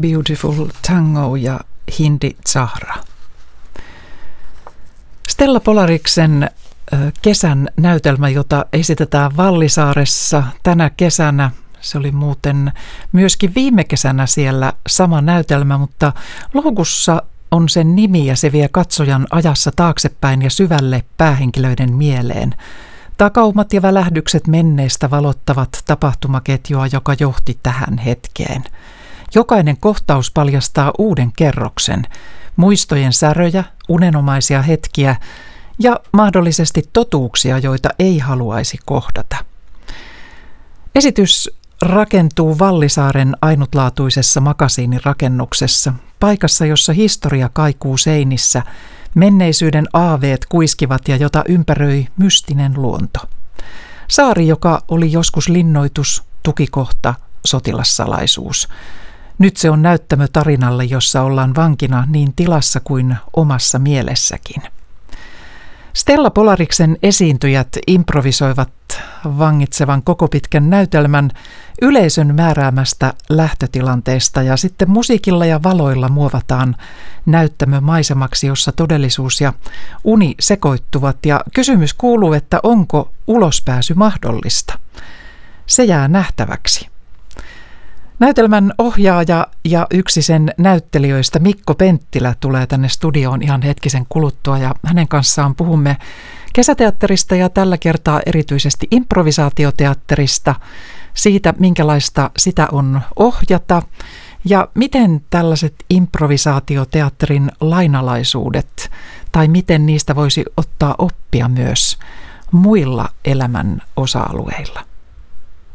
Beautiful Tango ja Hindi Zahra. Stella Polariksen kesän näytelmä, jota esitetään Vallisaaressa tänä kesänä. Se oli muuten myöskin viime kesänä siellä sama näytelmä, mutta logossa on sen nimi ja se vie katsojan ajassa taaksepäin ja syvälle päähenkilöiden mieleen. Takaumat ja välähdykset menneestä valottavat tapahtumaketjua, joka johti tähän hetkeen. Jokainen kohtaus paljastaa uuden kerroksen, muistojen säröjä, unenomaisia hetkiä ja mahdollisesti totuuksia, joita ei haluaisi kohdata. Esitys rakentuu Vallisaaren ainutlaatuisessa makasiinirakennuksessa, paikassa, jossa historia kaikuu seinissä, menneisyyden aaveet kuiskivat ja jota ympäröi mystinen luonto. Saari, joka oli joskus linnoitus, tukikohta, sotilassalaisuus. Nyt se on näyttämö tarinalle, jossa ollaan vankina niin tilassa kuin omassa mielessäkin. Stella Polariksen esiintyjät improvisoivat vangitsevan koko pitkän näytelmän yleisön määräämästä lähtötilanteesta ja sitten musiikilla ja valoilla muovataan näyttämö maisemaksi, jossa todellisuus ja uni sekoittuvat ja kysymys kuuluu, että onko ulospääsy mahdollista. Se jää nähtäväksi. Näytelmän ohjaaja ja yksi sen näyttelijöistä Mikko Penttilä tulee tänne studioon ihan hetkisen kuluttua ja hänen kanssaan puhumme kesäteatterista ja tällä kertaa erityisesti improvisaatioteatterista, siitä minkälaista sitä on ohjata ja miten tällaiset improvisaatioteatterin lainalaisuudet tai miten niistä voisi ottaa oppia myös muilla elämän osa-alueilla.